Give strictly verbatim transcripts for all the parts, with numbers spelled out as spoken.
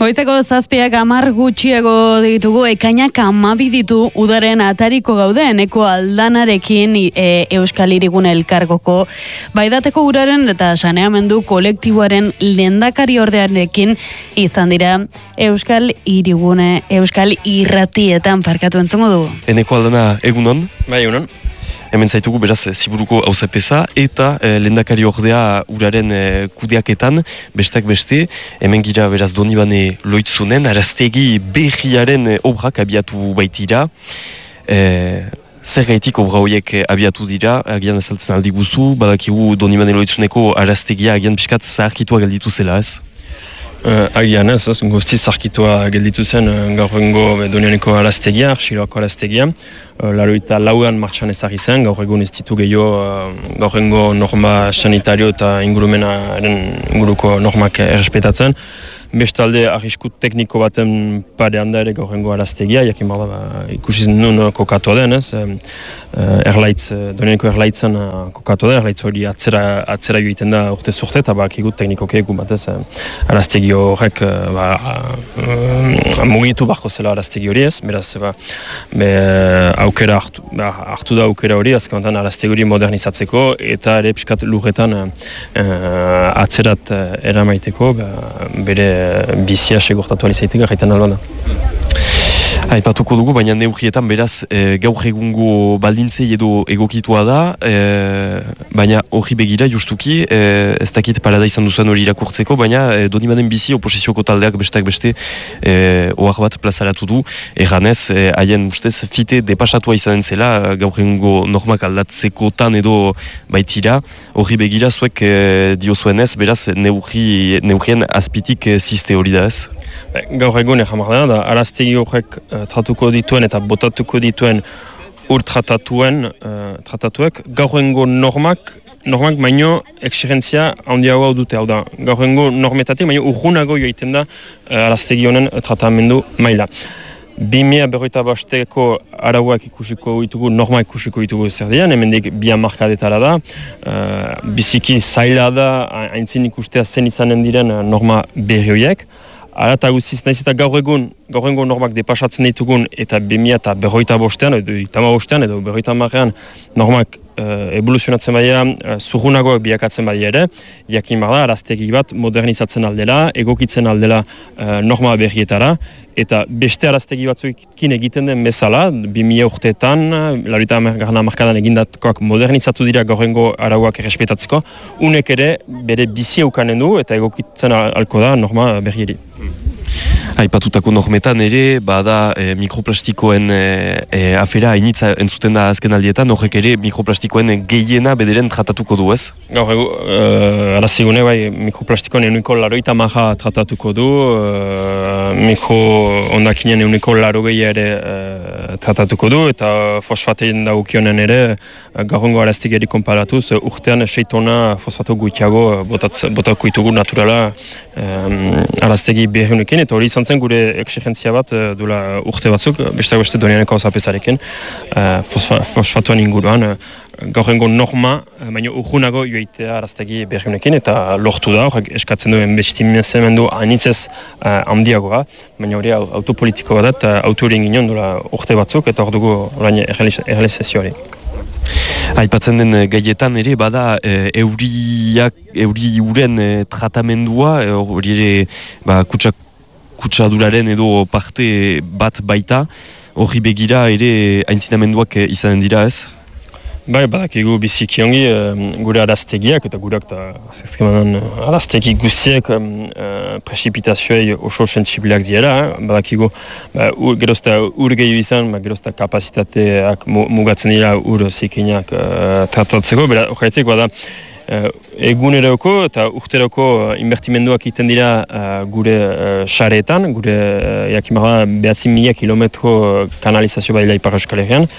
Goizeko zazpiak hamar gutxiago ditugu, ekainak hamabi ditu udaren atariko gaude, eneko aldanarekin e, Euskal Hirigune elkargoko baidateko uraren eta saneamendu kolektiboaren lehendakari ordearekin izan dira Euskal Hirigune, Euskal Irratietan parkatu entzongo dugu. Eneko aldana egunon? Bai, egunon. Hemen zaitugu beraz Ziburuko auzapeza eta e, lehendakari ordea uraren e, kudeaketan, besteak beste, hemen gira beraz Donibane Loitzunen, araztegi behiaren e, obrak abiatu baitira. E, zer gaitik obra horiek abiatu dira, agian ezaltzen aldi guzu, badakigu Donibane Loitzuneko araztegia agian pixkat zaharkitua gelditu zela ez? Uh, agian ez, ez, guztiz zarkitua gelditu zen uh, gaur egungo Donianeko araztegia, Arxiloako araztegia. Uh, Laroita lauan martxan ezagri zen, gaur egun ez ditu gehiago uh, gaur egungo norma sanitario eta ingurumenaren inguruko normak errespetatzen. Bestalde, arrisku tekniko baten parean da ere gaur egungo araztegia, jakin bada ba, ikusi nun kokatu den, ez? Uh, erlaitz, Donianeko erlaitzen uh, kokatu da, erlaitz hori atzera, atzera joiten da urte zurte, eta bak igut teknikoke egun batez uh, araztegi horrek uh, ba, uh, mugitu barko zela araztegi hori ez, beraz, ba, be, aukera hartu, ba, hartu da aukera hori, azkenean araztegi hori modernizatzeko, eta ere piskat lurretan uh, atzerat uh, eramaiteko, ba, bere bizia segurtatu alizaitek gaitan albana. Aipatuko dugu, baina neurrietan beraz e, gaur egungo baldintzei edo egokitua da, e, baina hori begira justuki, e, ez dakit parada izan duzen hori irakurtzeko, baina e, Donibanen bizi oposizioko taldeak besteak beste e, ohar bat plazaratu du, erranez, e, haien ustez fite depasatua izan zela, gaur egungo normak aldatzekotan edo baitira, hori begira zuek e, diozuenez, beraz neurri, neurrien azpitik e, ziste hori da ez? Gaur egun egamar da, da araztegi horrek uh, tratuko dituen eta botatuko dituen ur tratatuen uh, tratatuek, gaur egun normak, normak baino exigentzia handiagoa dute, hau da, gaur egun normetatik, baino urgunago joiten da uh, araztegi honen tratamendu maila. bi mila berrogeita bosteko arauak ikusiko ditugu, norma ikusiko ditugu zer dian, hemendik bi hamarkadetara da, uh, biziki zaila da, haintzin ikustea zen izanen diren uh, norma berri horiek. Ara eta guziz, nahiz eta gaur egun, gaur egun normak depasatzen ditugun eta bi mila eta berroita bostean, edo itama bostean, edo berroita marrean normak uh, evoluzionatzen badia, uh, zurrunagoak biakatzen badia ere, jakin behar da, araztegi bat modernizatzen aldela, egokitzen aldela uh, norma berrietara, eta beste araztegi batzuekin egiten den bezala, bi mila urteetan, larita garna markadan egindatkoak modernizatu dira gaurrengo arauak errespetatzeko, unek ere bere bizi eukanen du eta egokitzen alko da norma berrieri. Aipatutako normetan ere, bada e, mikroplastikoen e, e, afera hainitza entzuten da azken aldietan, horrek ere mikroplastikoen gehiena bederen tratatuko du ez? Gaur egu, uh, arazigune bai mikroplastikoen euniko laroita maha tratatuko du, uh, mikro ondakinen euniko laro gehi ere uh, tratatuko du, eta fosfatein daukionen ere, uh, gaurrengo araztigeri konparatuz, uh, urtean seitona fosfato gutiago botako itugu naturala um, araztegi behunekin, eta hori izan zen gure exigentzia bat uh, duela urte batzuk, besteak beste Donianeko auzapezarekin, uh, fosfa, fosfatoan inguruan, uh, gaurrengo norma, uh, baina urgunago joitea araztegi behunekin, eta lortu da, horrek eskatzen duen bestimendu anitzez uh, handiagoa, baina hori autopolitiko bat, uh, auto hori inginen duela urte batzuk, eta hor dugu orain errealizazio hori. Aipatzen den gaietan ere, bada e, euriak, euri uren e, tratamendua, hori ere ba, kutsa, kutsaduraren edo parte bat baita, hori begira ere aintzinamenduak e, izanen dira ez? Bai, badakigu biziki ongi gure araztegiak eta gureak eta araztegi guztiek uh, presipitazioei oso sensibileak dira. Eh? Badakigu ba, ur, gerozta ur gehiu izan, ba, gerozta kapazitateak mugatzen dira ur zikinak uh, tratatzeko. Bera, horretik bada uh, eguneroko eta urteroko inbertimenduak egiten dira uh, gure sareetan, uh, gure uh, jakimara behatzi mila kilometro kanalizazio badila Ipar Euskal Herrian.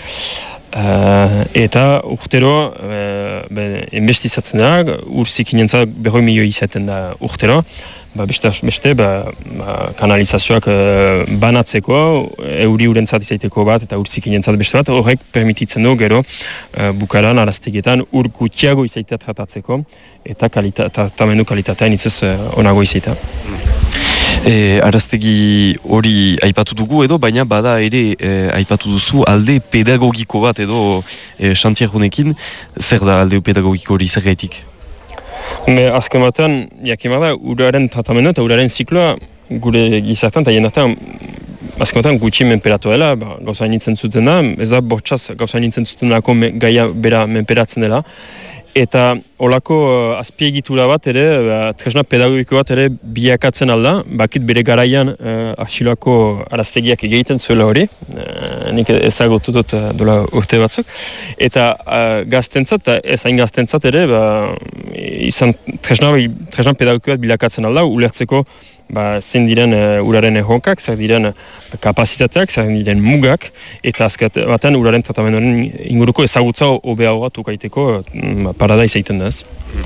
Uh, eta urtero uh, investizatzen da, ur zikinentzat berroi milioi izaten da urtero, ba, beste, beste ba, ba, kanalizazioak uh, banatzeko, euri urentzat izaiteko bat eta ur zikinentzat beste bat, horrek permititzen du gero uh, bukaran araztegetan ur gutxiago izaitea tratatzeko eta kalita, tratamendu kalitatea initzez uh, onago izaita. E, araztegi hori aipatu dugu edo, baina bada ere e, aipatu duzu alde pedagogiko bat edo e, xantierrunekin, zer da alde pedagogiko hori zer gaitik? Me azken batean, jakin bada, uraren tratamendu eta uraren zikloa gure gizartan eta jendartan azken batean gutxi menperatu dela, ba, gauza nintzen zuten da, ez da bortxaz gauza nintzen zuten dako me, gaia bera menperatzen dela. Eta olako uh, azpiegitura bat ere, uh, tresna pedagogiko bat ere biakatzen alda, bakit bere garaian uh, arxiloako araztegiak egiten zuela hori, uh, nik ezagutu dut uh, dola urte batzuk, eta uh, gaztentzat, ez hain gaztentzat ere, ba, izan tresna, tresna pedagogiko bat bilakatzen alda, ulertzeko ba, zen diren uh, uraren erronkak, zer diren kapazitateak, zer diren mugak, eta azkat batean uraren tratamendoren inguruko ezagutza hobeago bat ukaiteko uh, parada izaiten da ez.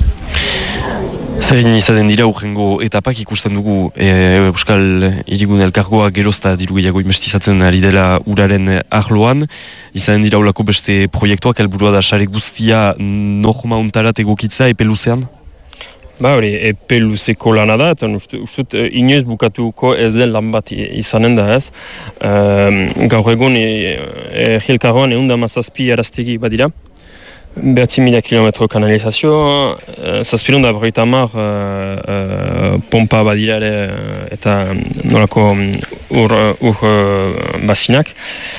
Zerin izaten dira urrengo etapak ikusten dugu e, Euskal Hirigune Elkargoa gerozta diru gehiago investizatzen ari dela uraren arloan. Izaten dira ulako beste proiektuak, helburua da sare guztia norma untarat egokitza epe luzean? Ba hori, epe luzeko lana da, eta ustut inoiz bukatuko ez den lan bat izanen da ez. E, gaur egun Elkargoan e, ehun eta hamazazpi araztegi badira. Behatzi mila kilometro kanalizazio, zazpirun da berroita hamar uh, uh, pompa badira ere eta nolako ur, ur uh, bazinak.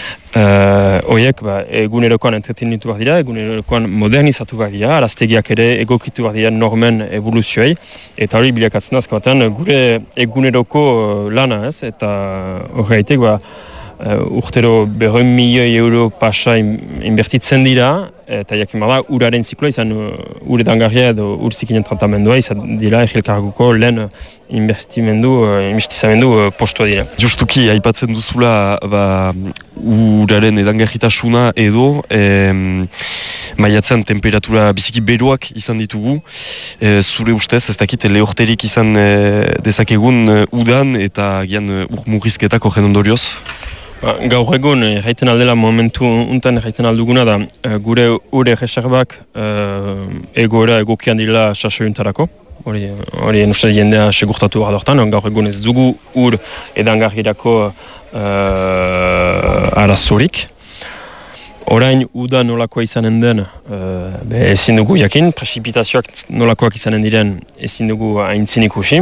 Horiek uh, ba, egunerokoan entretenitu behar dira, egunerokoan modernizatu behar dira, araztegiak ere egokitu behar dira normen evoluzioei, eta hori bilakatzen azken batean gure eguneroko lana ez, eta horreitek ba, uh, urtero berroin milioi euro pasa inbertitzen dira, eta jakin bada, uraren zikloa izan uh, ure dangarria edo ur zikinen tratamendua izan dira Elkargoko lehen investimendu, uh, investizamendu uh, postua dira. Justuki, aipatzen duzula ba, uraren edangarritasuna edo em, maiatzean temperatura biziki beroak izan ditugu. E, zure ustez, ez dakit lehorterik izan e, dezakegun e, udan eta gian e, ur murrizketak horren ondorioz? Ba, gaur egun, erraiten aldela momentu untan erraiten alduguna da, e, gure ure reserbak e, egoera egokian dira sasoiuntarako. Hori, hori enustez jendea segurtatu behar dortan, gaur egun ez dugu ur edangarrirako e, arazorik. Orain uda nolakoa izanen den, e, be, ezin dugu jakin, prezipitazioak nolakoak izanen diren ezin dugu haintzin ikusi.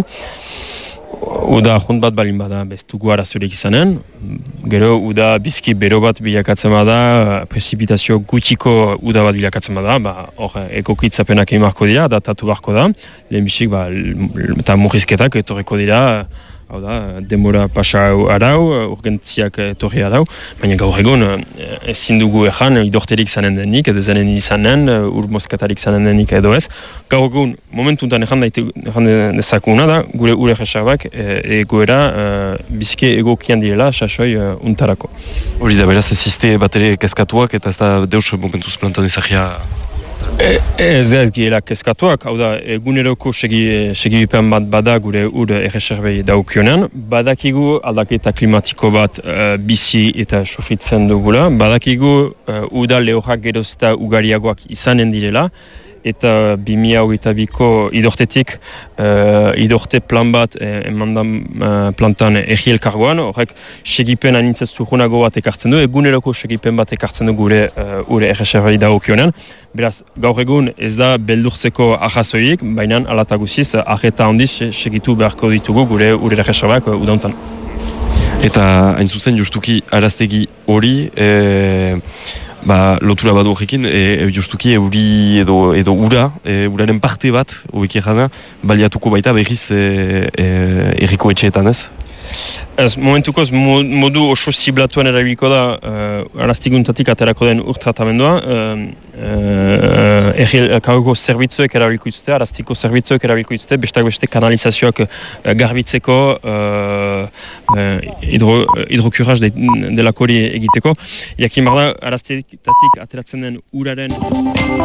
Uda junt bat balin bada bez dugu arazorik izanen, gero uda bizki bero bat bilakatzen bada, prezipitazio gutxiko uda bat bilakatzen bada, ba, hor ekokitzapenak egin beharko dira, datatu beharko da, lehenbizik ba, eta murrizketak etorriko dira, hau da, demora pasa arau, urgentziak etorri arau, baina gaur egun ezin dugu ezan idorterik zanen denik, edo zanen izanen, ur moskatarik zanen denik edo ez. Gaur egun, momentuntan ezan dezakuna da, gure ure jesarbak egoera e, biziki egokian direla sasoi e, untarako. Hori da, beraz, ez izte bat ere kezkatuak eta ez da deus momentuz plantan ezagia. E, ez ez giela kezkatuak, hau da, eguneroko segi, segibipen bat bada gure ur erreserbei daukionean, badakigu aldaketa klimatiko bat uh, bizi eta sufritzen dugula, badakigu uh, uda lehorrak gerozta ugariagoak izanen direla, eta bi mila hogeita biko idortetik uh, idorte plan bat eh, emandan uh, plantan Egi Elkargoan, horrek segipen anintzez zurrunago bat ekartzen du, eguneroko segipen bat ekartzen du gure uh, ure erreserbei daukionean. Beraz, gaur egun ez da beldurtzeko ahazoiek, baina alata guziz arreta handiz segitu beharko ditugu gure ure erreserbak uh, udauntan. Eta hain zuzen justuki araztegi hori, e, ba, lotura badu horrekin, e, justuki euri edo, edo ura, e, uraren parte bat, hobeki jana, baliatuko baita berriz e, e, erriko etxeetan ez? Ez, momentukoz modu oso ziblatuan erabiliko da uh, araztiguntatik aterako den ur tratamendua. Uh, uh, Egi Elkargoko zerbitzuek erabiliko dituzte, araztiko zerbitzuek erabiliko dituzte, bestak beste kanalizazioak uh, garbitzeko, uh, uh, hidro, hidrokurraz de, delako hori egiteko. Jakin behar da, araztetatik ateratzen den uraren